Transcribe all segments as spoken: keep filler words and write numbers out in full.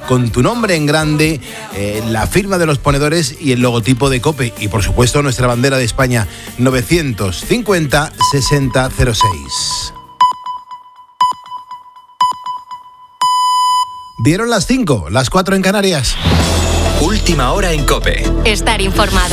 con tu nombre en grande, eh, la firma de los ponedores y el logotipo de COPE. Y por supuesto nuestra bandera de España, novecientos cincuenta sesenta cero seis. Dieron las cinco, las cuatro en Canarias. Última hora en COPE. Estar informado.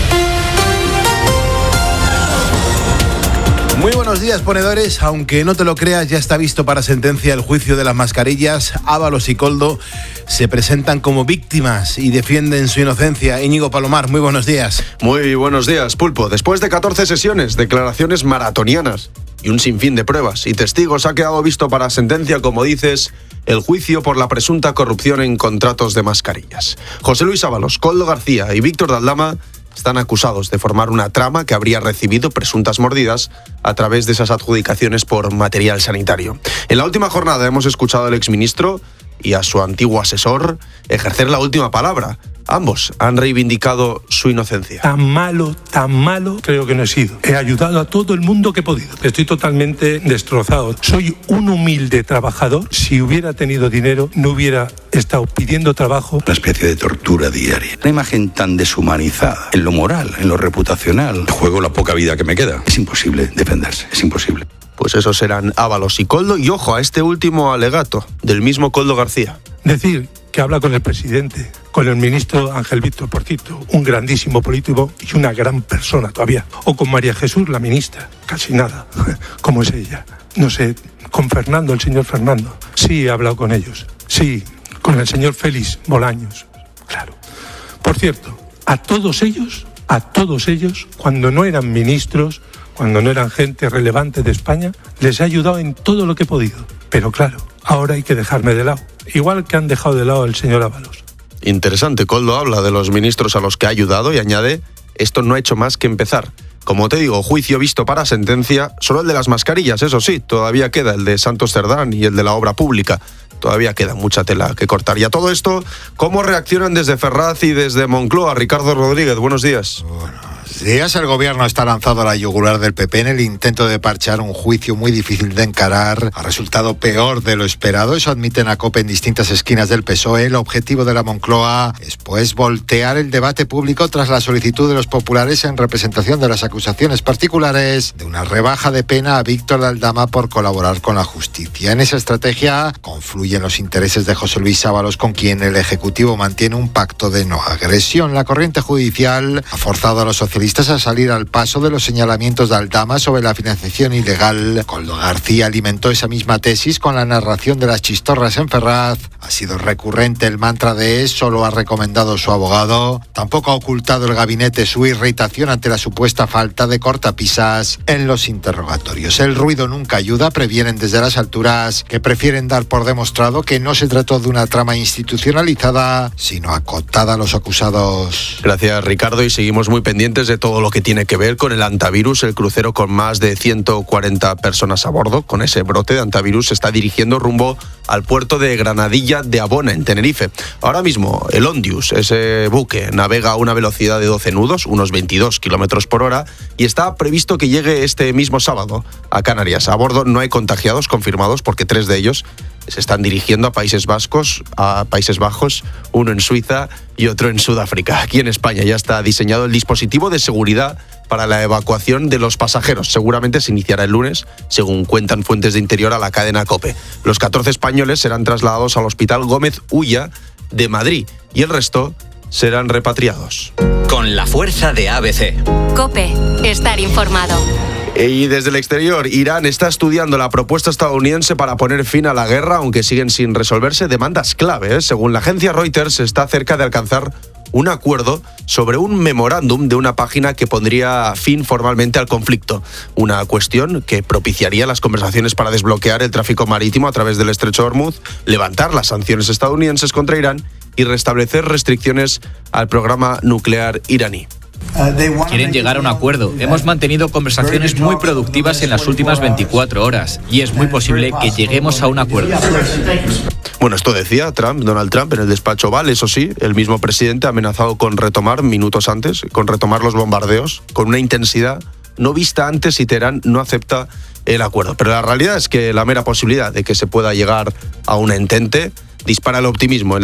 Muy buenos días, ponedores. Aunque no te lo creas, ya está visto para sentencia el juicio de las mascarillas. Ábalos y Koldo se presentan como víctimas y defienden su inocencia. Íñigo Palomar, muy buenos días. Muy buenos días, Pulpo. Después de catorce sesiones, declaraciones maratonianas y un sinfín de pruebas y testigos, ha quedado visto para sentencia, como dices, el juicio por la presunta corrupción en contratos de mascarillas. José Luis Ábalos, Koldo García y Víctor de Aldama están acusados de formar una trama que habría recibido presuntas mordidas a través de esas adjudicaciones por material sanitario. En la última jornada hemos escuchado al exministro y a su antiguo asesor ejercer la última palabra. Ambos han reivindicado su inocencia. Tan malo, tan malo, creo que no he sido. He ayudado a todo el mundo que he podido. Estoy totalmente destrozado. Soy un humilde trabajador. Si hubiera tenido dinero, no hubiera estado pidiendo trabajo. Una especie de tortura diaria. Una imagen tan deshumanizada, en lo moral, en lo reputacional. Juego la poca vida que me queda. Es imposible defenderse, es imposible. Pues esos serán Ábalos y Koldo. Y ojo a este último alegato del mismo Koldo García. Decir que habla con el presidente, con el ministro Ángel Víctor Porcito, un grandísimo político y una gran persona todavía. O con María Jesús, la ministra, casi nada, como es ella. No sé, con Fernando, el señor Fernando. Sí, he hablado con ellos. Sí, con el señor Félix Bolaños, claro. Por cierto, a todos ellos, a todos ellos, cuando no eran ministros, cuando no eran gente relevante de España, les he ayudado en todo lo que he podido. Pero claro, ahora hay que dejarme de lado. Igual que han dejado de lado al señor Ábalos. Interesante, Koldo habla de los ministros a los que ha ayudado y añade, esto no ha hecho más que empezar. Como te digo, juicio visto para sentencia, solo el de las mascarillas, eso sí, todavía queda el de Santos Cerdán y el de la obra pública. Todavía queda mucha tela que cortar. Y a todo esto, ¿cómo reaccionan desde Ferraz y desde Moncloa? Ricardo Rodríguez, buenos días. Bueno. Días el gobierno está lanzado a la yugular del P P en el intento de parchar un juicio muy difícil de encarar. Ha resultado peor de lo esperado, eso admiten a COPE en distintas esquinas del P S O E. El objetivo de la Moncloa es pues voltear el debate público tras la solicitud de los populares en representación de las acusaciones particulares de una rebaja de pena a Víctor de Aldama por colaborar con la justicia. En esa estrategia confluyen los intereses de José Luis Ábalos, con quien el Ejecutivo mantiene un pacto de no agresión. La corriente judicial ha forzado a los socialistas a salir al paso de los señalamientos de Aldama sobre la financiación ilegal. Koldo García alimentó esa misma tesis con la narración de las chistorras en Ferraz. Ha sido recurrente el mantra de eso lo ha recomendado su abogado. Tampoco ha ocultado el gabinete su irritación ante la supuesta falta de cortapisas en los interrogatorios. El ruido nunca ayuda, previenen desde las alturas, que prefieren dar por demostrado que no se trató de una trama institucionalizada, sino acotada a los acusados. Gracias, Ricardo, y seguimos muy pendientes de todo lo que tiene que ver con el antivirus. El crucero con más de ciento cuarenta personas a bordo, con ese brote de antivirus, se está dirigiendo rumbo al puerto de Granadilla de Abona, en Tenerife. Ahora mismo, el Ondius, ese buque, navega a una velocidad de doce nudos, unos veintidós kilómetros por hora, y está previsto que llegue este mismo sábado a Canarias. A bordo no hay contagiados confirmados, porque tres de ellos se están dirigiendo a Países Vascos, a Países Bajos, uno en Suiza y otro en Sudáfrica. Aquí en España ya está diseñado el dispositivo de seguridad para la evacuación de los pasajeros. Seguramente se iniciará el lunes, según cuentan fuentes de Interior a la cadena COPE. Los catorce españoles serán trasladados al Hospital Gómez Ulla de Madrid y el resto serán repatriados. Con la fuerza de A B C. COPE, estar informado. Y desde el exterior, Irán está estudiando la propuesta estadounidense para poner fin a la guerra, aunque siguen sin resolverse demandas clave. Según la agencia Reuters, está cerca de alcanzar un acuerdo sobre un memorándum de una página que pondría fin formalmente al conflicto. Una cuestión que propiciaría las conversaciones para desbloquear el tráfico marítimo a través del estrecho de Hormuz, levantar las sanciones estadounidenses contra Irán y restablecer restricciones al programa nuclear iraní. Quieren llegar a un acuerdo. Hemos mantenido conversaciones muy productivas en las últimas veinticuatro horas y es muy posible que lleguemos a un acuerdo. Bueno, esto decía Trump, Donald Trump, en el despacho Oval. Eso sí, el mismo presidente ha amenazado con retomar, minutos antes, con retomar los bombardeos con una intensidad no vista antes si Teherán no acepta el acuerdo. Pero la realidad es que la mera posibilidad de que se pueda llegar a un entente dispara el optimismo en